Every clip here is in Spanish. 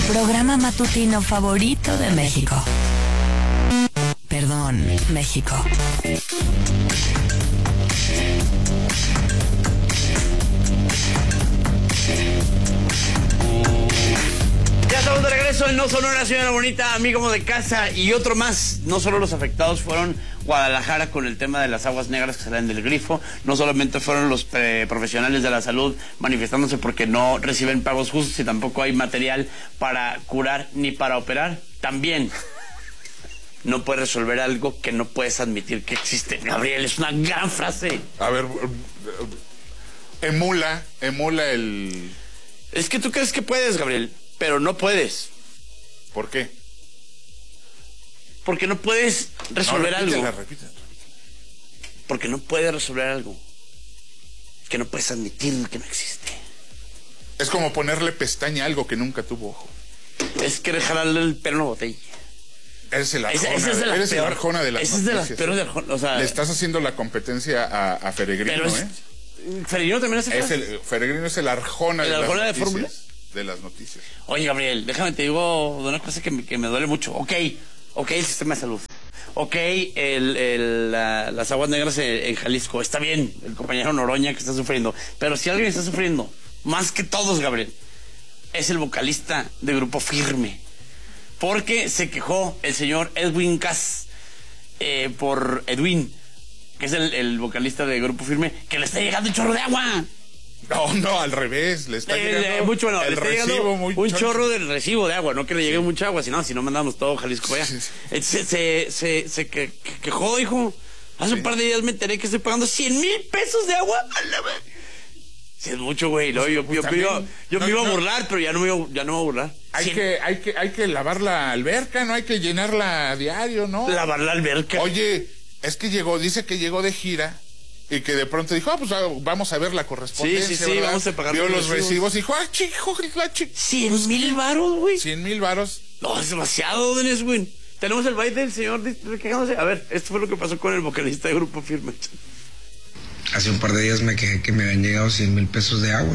programa matutino favorito de México. Perdón, México. Ya estamos de regreso en No Sonora, señora bonita, amigo de casa y otro más. No solo los afectados fueron Guadalajara con el tema de las aguas negras que salen del grifo, no solamente fueron los profesionales de la salud manifestándose porque no reciben pagos justos y tampoco hay material para curar ni para operar. También no puedes resolver algo que no puedes admitir que existe. Gabriel, es una gran frase. A ver, emula el... Es que tú crees que puedes, Gabriel, pero no puedes. ¿Por qué? Porque no puedes resolver algo. Repítela. Porque no puedes resolver algo que no puedes admitir que no existe. Es como ponerle pestaña a algo que nunca tuvo ojo. Es querer jalarle el pelo en una botella. Eres el Arjona, Esa es de eres el Arjona de las noticias. Esa es de las peores de Arjona, o sea... Le estás haciendo la competencia a Feregrino, pero es, Feregrino también hace Feregrino es el Arjona, de las noticias. De las noticias. Oye, Gabriel, déjame te digo de una cosa que me duele mucho. Ok, el sistema de salud. Ok, las aguas negras en Jalisco. Está bien, el compañero Noroña que está sufriendo. Pero si alguien está sufriendo, más que todos, Gabriel, es el vocalista de Grupo Firme. Porque se quejó el señor Edwin Cass por Edwin, que es el vocalista de Grupo Firme, que le está llegando un chorro de agua. No, al revés, le está llegando mucho, no, el le está recibo muy un chorro del recibo de agua, no que le llegue mucha agua, si no mandamos todo Jalisco para allá. Se quejó, dijo, hace un par de días me enteré que estoy pagando 100,000 pesos de agua. Sí, es mucho, güey. No, yo me iba a burlar, pero ya no me voy a burlar. Hay que lavar la alberca, no hay que llenarla a diario, ¿no? Lavar la alberca. Oye, es que dice que llegó de gira y que de pronto dijo, pues vamos a ver la correspondencia. Sí, vamos a pagar. Vio los recibos y dijo, chico, 100,000 varos, güey. 100,000 varos. No, es demasiado, don Edwin. Tenemos el baile del señor quejándose. A ver, esto fue lo que pasó con el vocalista de Grupo Firme. Hace un par de días me quejé que me habían llegado 100,000 pesos de agua.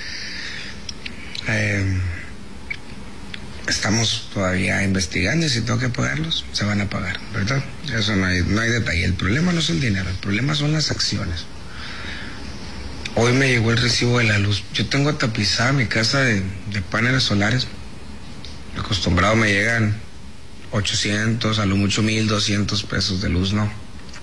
Estamos todavía investigando y si tengo que pagarlos, se van a pagar, ¿verdad? Eso no hay detalle. El problema no es el dinero, el problema son las acciones. Hoy me llegó el recibo de la luz. Yo tengo tapizada mi casa de paneles solares. Acostumbrado me llegan 800, a lo mucho 1,200 pesos de luz, ¿no?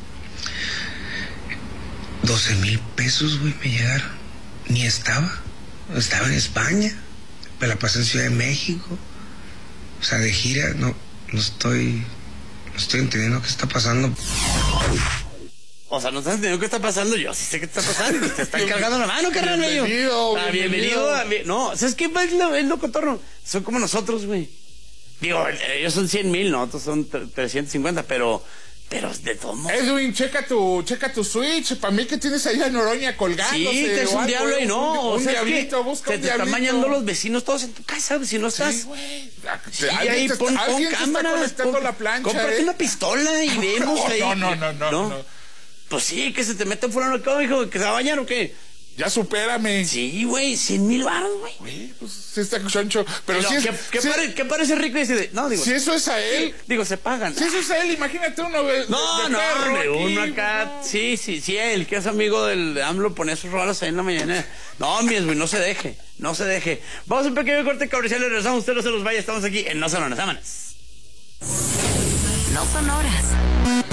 12,000 pesos, güey, me llegaron. Ni estaba en España, me la pasé en Ciudad de México. O sea, de gira, no estoy entendiendo qué está pasando. O sea, no estás entendiendo qué está pasando. Yo sí sé qué está pasando. Te están cargando la mano, carnal, medio. Bienvenido. No, ¿sabes qué es lo cotorro? Son como nosotros, güey. Digo, ellos son 100,000, nosotros son 350, pero de todo modo. Edwin, checa tu Switch. Para mí que tienes ahí a Noroña colgándose. Sí, te es un diablo y no. Un diablito, busca un diablito. Te están bañando los vecinos todos en tu casa, si no estás. Sí, güey. Sí, ahí pon cámara. Está conectando la plancha. Cómprate una pistola y vemos ahí. No. Pues sí, que se te mete un fulano acá, hijo, que se va a bañar o qué. Ya supérame. Sí, güey, 100,000 varos, güey. Güey, pues sí está choncho. Pero no, si es... ¿Qué parece rico y dice? No, digo... Si eso es a él... Digo, se pagan. Si eso es a él, imagínate uno de uno acá... Sí, él que es amigo de AMLO, ponía sus rolas ahí en la mañana. No, mi güey, no se deje. Vamos a un pequeño corte comercial y regresamos. Usted no se los vaya, estamos aquí en No Son Horas. No son horas.